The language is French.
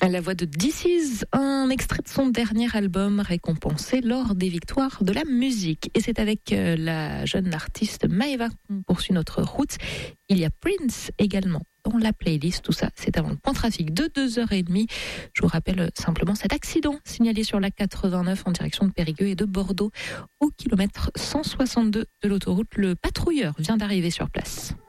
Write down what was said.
À la voix de This Is, un extrait de son dernier album récompensé lors des victoires de la musique. Et c'est avec la jeune artiste Maeva qu'on poursuit notre route. Il y a Prince également dans la playlist. Tout ça, c'est avant le point trafic de 2h30. Je vous rappelle simplement cet accident signalé sur la 89 en direction de Périgueux et de Bordeaux au kilomètre 162 de l'autoroute. Le patrouilleur vient d'arriver sur place.